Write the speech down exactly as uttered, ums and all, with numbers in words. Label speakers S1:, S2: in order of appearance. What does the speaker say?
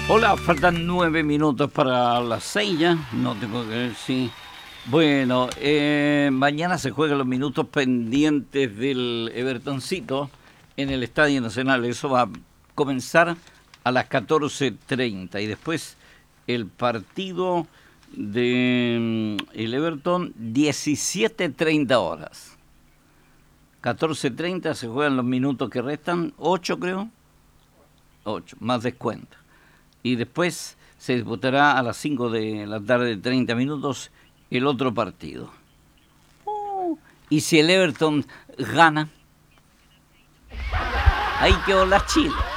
S1: Hola, faltan nueve minutos para las seis ya. No tengo que ver si... Bueno, eh, mañana se juegan los minutos pendientes del Evertoncito en el Estadio Nacional. Eso va a comenzar a las catorce treinta y después el partido de el Everton diecisiete treinta horas. catorce treinta se juegan los minutos que restan, ocho creo, ocho, más descuento. Y después se disputará a las cinco de la tarde, treinta minutos, el otro partido. Oh, y si el Everton gana, ahí quedó la Chile.